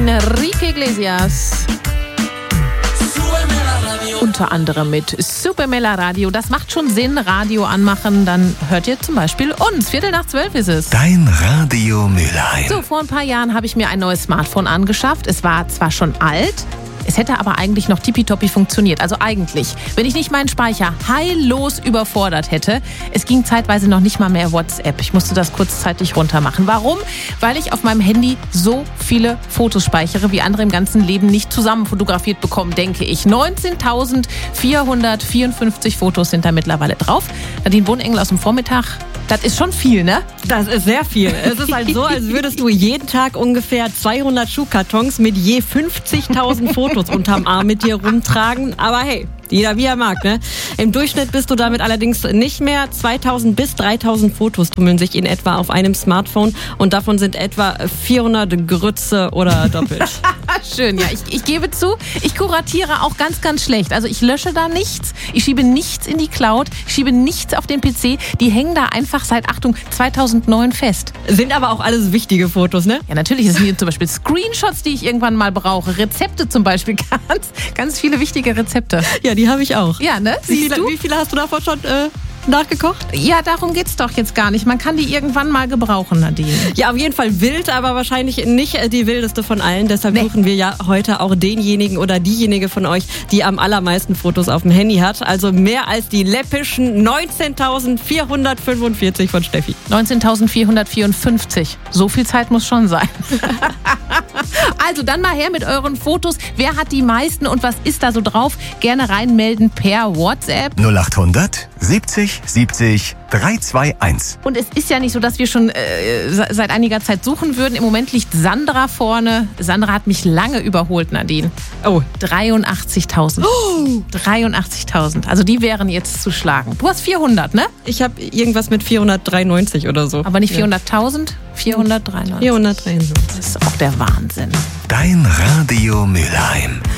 Enrique Iglesias. Unter anderem mit Supermela Radio. Das macht schon Sinn, Radio anmachen. Dann hört ihr zum Beispiel uns. 11:45 ist es. Dein Radio Mülheim. So, vor ein paar Jahren habe ich mir ein neues Smartphone angeschafft. Es war zwar schon alt, es hätte aber eigentlich noch tippitoppi funktioniert. Also eigentlich, wenn ich nicht meinen Speicher heillos überfordert hätte. Es ging zeitweise noch nicht mal mehr WhatsApp. Ich musste das kurzzeitig runter machen. Warum? Weil ich auf meinem Handy so viele Fotos speichere, wie andere im ganzen Leben nicht zusammen fotografiert bekommen, denke ich. 19.454 Fotos sind da mittlerweile drauf. Nadine Wohnengel aus dem Vormittag. Das ist schon viel, ne? Das ist sehr viel. Es ist halt so, als würdest du jeden Tag ungefähr 200 Schuhkartons mit je 50.000 Fotos unterm Arm mit dir rumtragen. Aber hey, jeder wie er mag, ne? Im Durchschnitt bist du damit allerdings nicht mehr. 2.000 bis 3.000 Fotos tummeln sich in etwa auf einem Smartphone und davon sind etwa 400 Grütze oder doppelt. Schön, ja. Ich gebe zu, ich kuratiere auch ganz, ganz schlecht. Also ich lösche da nichts, ich schiebe nichts in die Cloud, ich schiebe nichts auf den PC. Die hängen da einfach seit, Achtung, 2009 fest. Sind aber auch alles wichtige Fotos, ne? Ja, natürlich. Es sind hier zum Beispiel Screenshots, die ich irgendwann mal brauche. Rezepte zum Beispiel. Ganz viele wichtige Rezepte. Ja, die habe ich auch. Ja, ne? Wie viele hast du davon schon nachgekocht? Ja, darum geht's doch jetzt gar nicht. Man kann die irgendwann mal gebrauchen, Nadine. Ja, auf jeden Fall wild, aber wahrscheinlich nicht die wildeste von allen. Deshalb suchen wir ja heute auch denjenigen oder diejenige von euch, die am allermeisten Fotos auf dem Handy hat. Also mehr als die läppischen 19.445 von Steffi. 19.454. So viel Zeit muss schon sein. Also dann mal her mit euren Fotos. Wer hat die meisten und was ist da so drauf? Gerne reinmelden per WhatsApp. 0800 70 70 321. Und es ist ja nicht so, dass wir schon seit einiger Zeit suchen würden. Im Moment liegt Sandra vorne. Sandra hat mich lange überholt, Nadine. Oh. 83.000. Oh. 83.000. Also die wären jetzt zu schlagen. Du hast 400, ne? Ich habe irgendwas mit 493 oder so. Aber nicht 400.000? 493. 493. Das ist auch der Wahnsinn. Dein Radio Mülheim.